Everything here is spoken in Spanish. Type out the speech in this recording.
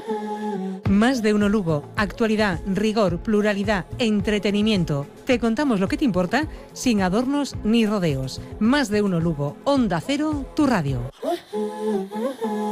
Más de Uno Lugo. Actualidad, rigor, pluralidad, entretenimiento. Te contamos lo que te importa sin adornos ni rodeos. Más de Uno Lugo. Onda Cero, tu radio.